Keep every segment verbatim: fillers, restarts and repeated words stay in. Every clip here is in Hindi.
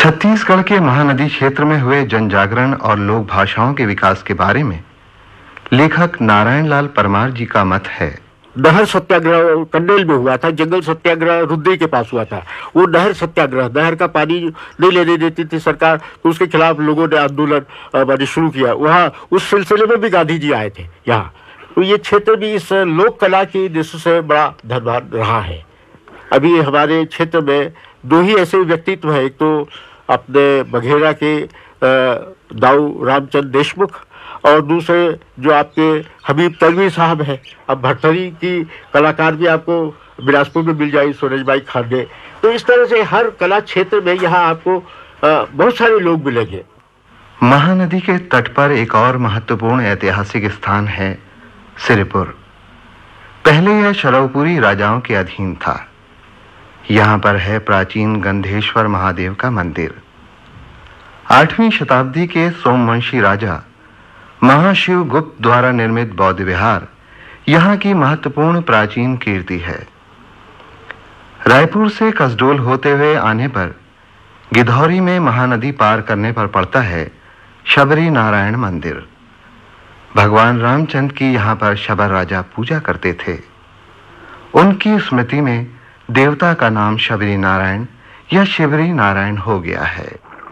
छत्तीसगढ़ के महानदी क्षेत्र में हुए जन जागरण और लोक भाषाओं के विकास के बारे में लेखक नारायण लाल परमार जी का मत है। नहर सत्याग्रह कंडेल में हुआ था, जंगल सत्याग्रह रुद्री के पास हुआ था। वो नहर सत्याग्रह, नहर का पानी नहीं लेने देती थी सरकार, तो उसके खिलाफ लोगों ने आंदोलन शुरू किया। वहाँ उस सिलसिले में भी गांधी जी आए थे यहाँ। तो ये क्षेत्र भी इस लोक कला की दृष्टि से बड़ा धनवान रहा है। अभी हमारे क्षेत्र में दो ही ऐसे व्यक्तित्व हैं, एक तो अपने बघेरा के दाऊ रामचंद्र देशमुख और दूसरे जो आपके हबीब तलवी साहब हैं। अब भट्टरी की कलाकार भी आपको बिलासपुर में मिल जाएगी, सूरजबाई खांडे। तो इस तरह से हर कला क्षेत्र में यहाँ आपको बहुत सारे लोग मिलेंगे। महानदी के तट पर एक और महत्वपूर्ण ऐतिहासिक स्थान है सिरपुर। पहले यह शरवपुरी राजाओं के अधीन था। यहाँ पर है प्राचीन गंधेश्वर महादेव का मंदिर। आठवीं शताब्दी के सोमवंशी राजा महाशिव गुप्त द्वारा निर्मित बौद्ध विहार यहाँ की महत्वपूर्ण प्राचीन कीर्ति है। रायपुर से कसडोल होते हुए आने पर गिधौरी में महानदी पार करने पर पड़ता है शबरी नारायण मंदिर। भगवान रामचंद्र की यहाँ पर शबर राजा पूजा करते थे। उनकी स्मृति में देवता का नाम शबरी नारायण या शिवरी नारायण हो गया है।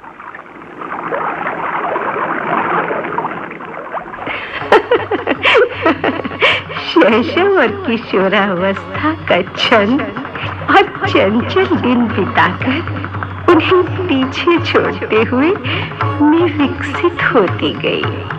शैशव और किशोरावस्था का क्षण और चंचल दिन बिताकर उन्हें पीछे छोड़ते हुए मैं विकसित होती गई।